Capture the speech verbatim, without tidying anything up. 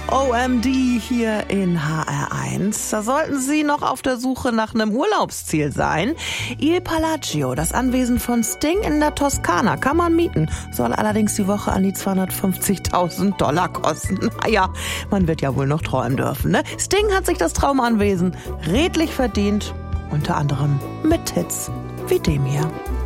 O M D hier in H R eins. Da sollten Sie noch auf der Suche nach einem Urlaubsziel sein. Il Palagio, das Anwesen von Sting in der Toskana, kann man mieten. Soll allerdings die Woche an die zweihundertfünfzigtausend Dollar kosten. Naja, man wird ja wohl noch träumen dürfen, ne? Sting hat sich das Traumanwesen redlich verdient. Unter anderem mit Hits wie dem hier.